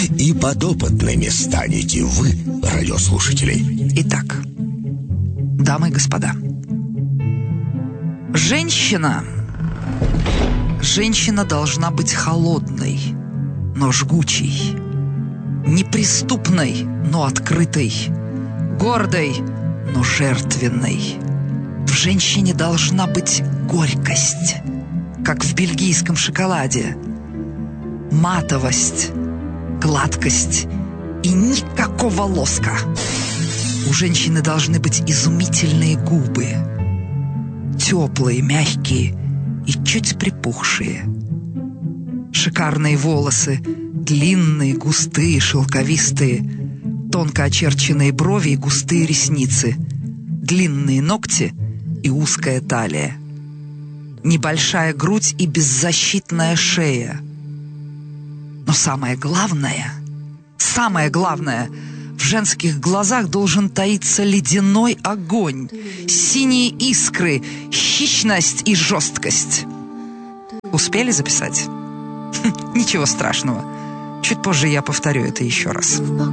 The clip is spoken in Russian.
и подопытными станете вы, радиослушатели. Итак, дамы и господа, женщина должна быть холодной, но жгучей, неприступной, но открытой, гордой, но жертвенной. В женщине должна быть горькость, как в бельгийском шоколаде, матовость, гладкость и никакого лоска. У женщины должны быть изумительные губы, теплые, мягкие и чуть припухшие. Шикарные волосы, длинные, густые, шелковистые, тонко очерченные брови и густые ресницы, длинные ногти и узкая талия, небольшая грудь и беззащитная шея. Но самое главное, в женских глазах должен таиться ледяной огонь, синие искры, хищность и жесткость. Успели записать? Ничего страшного. Чуть позже я повторю это еще раз.